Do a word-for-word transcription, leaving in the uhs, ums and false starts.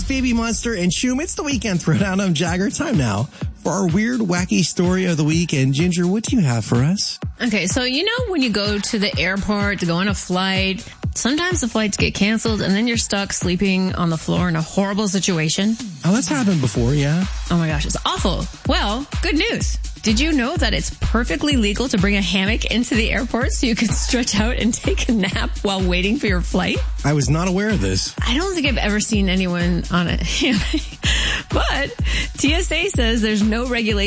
Baby Monster and Shoom. It's the weekend throwdown. I'm Jagger. Time now for our weird, wacky story of the week. And Ginger, what do you have for us? Okay, so you know when you go to the airport to go on a flight, sometimes the flights get canceled and then you're stuck sleeping on the floor in a horrible situation? Oh, that's happened before, yeah. Oh my gosh, it's awful. Well, good news. Did you know that it's perfectly legal to bring a hammock into the airport so you can stretch out and take a nap while waiting for your flight? I was not aware of this. I don't think I've ever seen anyone on a hammock. But T S A says there's no regulation